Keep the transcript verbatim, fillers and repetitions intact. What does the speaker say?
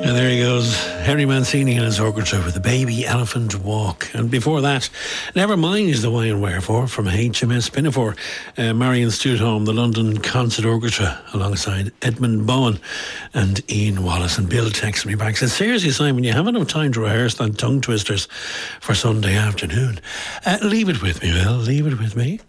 And there he goes, Henry Mancini and his orchestra with the Baby Elephant Walk. And before that, Never Mind the Why and Wherefore from H M S Pinafore, uh, Marion Stewart-Home, the London Concert Orchestra, alongside Edmund Bowen and Ian Wallace. And Bill texted me back, said, seriously, Simon, you haven't enough time to rehearse that tongue twisters for Sunday afternoon. Uh, leave it with me, Bill, leave it with me.